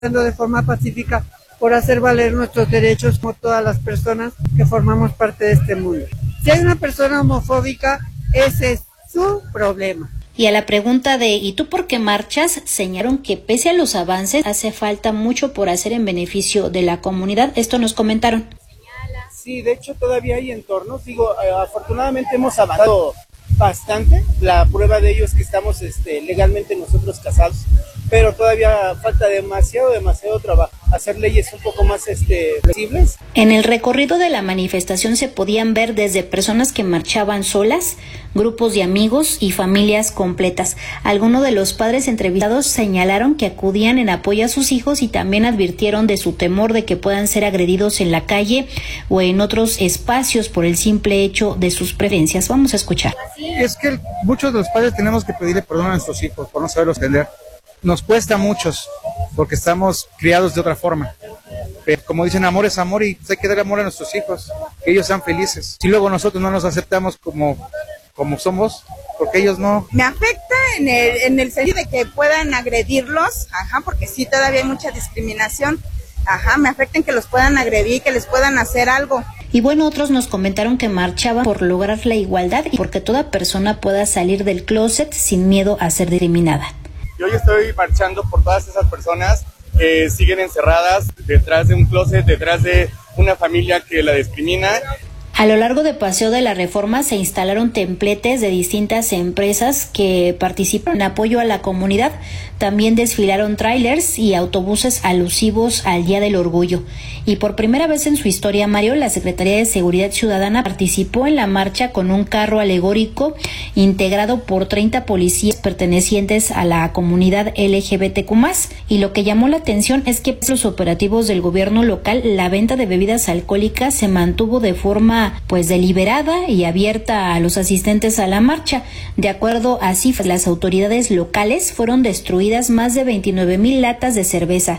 de forma pacífica por hacer valer nuestros derechos como todas las personas que formamos parte de este mundo. Si hay una persona homofóbica, ese es su problema. Y a la pregunta de ¿y tú por qué marchas?, señalaron que pese a los avances, hace falta mucho por hacer en beneficio de la comunidad. Esto nos comentaron. Sí, de hecho todavía hay entornos, afortunadamente hemos avanzado bastante. La prueba de ello es que estamos legalmente nosotros casados, pero todavía falta demasiado trabajo, hacer leyes un poco más flexibles. En el recorrido de la manifestación se podían ver desde personas que marchaban solas, grupos de amigos y familias completas. Algunos de los padres entrevistados señalaron que acudían en apoyo a sus hijos y también advirtieron de su temor de que puedan ser agredidos en la calle o en otros espacios por el simple hecho de sus preferencias. Vamos a escuchar. Es que muchos de los padres tenemos que pedirle perdón a nuestros hijos por no saberlos entender. Nos cuesta a muchos porque estamos criados de otra forma. Pero como dicen, amor es amor y hay que dar amor a nuestros hijos, que ellos sean felices. Si luego nosotros no nos aceptamos como somos, porque ellos no. Me afecta en el sentido de que puedan agredirlos, porque sí todavía hay mucha discriminación. Me afecta en que los puedan agredir, que les puedan hacer algo. Y bueno, otros nos comentaron que marchaban por lograr la igualdad y porque toda persona pueda salir del closet sin miedo a ser discriminada. Yo hoy estoy marchando por todas esas personas que siguen encerradas detrás de un closet, detrás de una familia que la discrimina. A lo largo de Paseo de la Reforma se instalaron templetes de distintas empresas que participan en apoyo a la comunidad. También desfilaron tráilers y autobuses alusivos al Día del Orgullo. Y por primera vez en su historia, Mario, la Secretaría de Seguridad Ciudadana participó en la marcha con un carro alegórico integrado por 30 policías pertenecientes a la comunidad LGBTQ+. Y lo que llamó la atención es que los operativos del gobierno local, la venta de bebidas alcohólicas se mantuvo de forma deliberada y abierta a los asistentes a la marcha. De acuerdo a cifras, las autoridades locales fueron destruidas más de 29,000 latas de cerveza,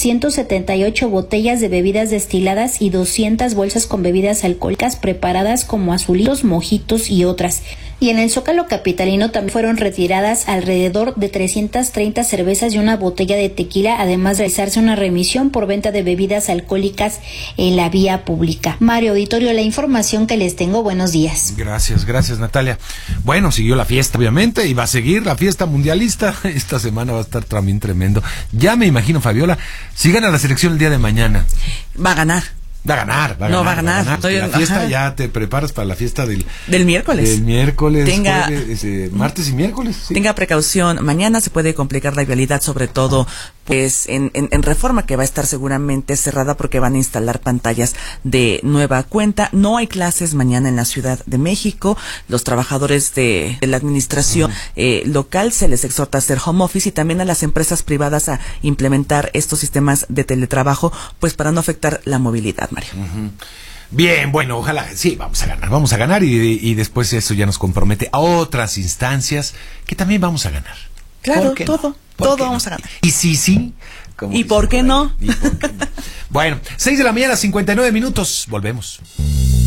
178 botellas de bebidas destiladas y 200 bolsas con bebidas alcohólicas preparadas como azulitos, mojitos y otras. Y en el Zócalo capitalino también fueron retiradas alrededor de 330 cervezas y una botella de tequila, además de realizarse una remisión por venta de bebidas alcohólicas en la vía pública. Mario, auditorio, la información que les tengo. Buenos días. Gracias, Natalia. Bueno, siguió la fiesta, obviamente, y va a seguir la fiesta mundialista. Esta semana va a estar también tremendo. Ya me imagino, Fabiola, si gana la selección el día de mañana. Va a ganar. Va a ganar. La fiesta, ya te preparas para la fiesta del miércoles. Del miércoles, jueves, martes y miércoles. Sí. Tenga precaución, mañana se puede complicar la vialidad, sobre todo pues en Reforma, que va a estar seguramente cerrada porque van a instalar pantallas de nueva cuenta. No hay clases mañana en la Ciudad de México. Los trabajadores de la administración local se les exhorta a hacer home office y también a las empresas privadas a implementar estos sistemas de teletrabajo, pues para no afectar la movilidad, Mario. Bien, bueno, ojalá, sí, vamos a ganar y después eso ya nos compromete a otras instancias que también vamos a ganar. Claro, todo vamos a ganar. Y sí. ¿Y por qué no? Bueno, 6 de la mañana, 59 minutos, volvemos.